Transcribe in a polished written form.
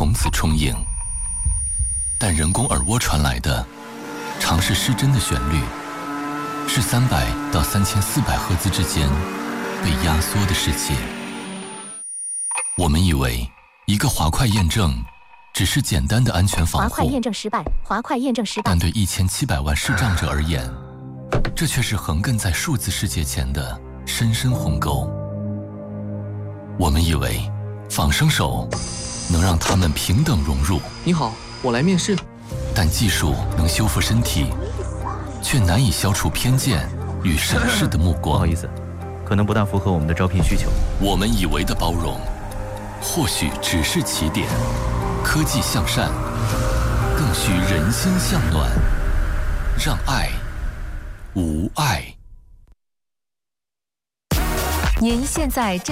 从此充盈。但人工耳蜗传来的，常是失真的旋律，是300到3400赫兹之间被压缩的世界。我们以为一个滑块验证只是简单的安全防护， 滑块验证失败，滑块验证失败。 但对1700万视障者而言，这却是横亘在数字世界前的深深鸿沟。我们以为仿生手能让他们平等融入。 你好，我来面试。 但技术能修复身体，却难以消除偏见与审视的目光。 不好意思，可能不大符合我们的招聘需求。 我们以为的包容，或许只是起点。科技向善，更需人心向暖，让爱无碍。 您现在正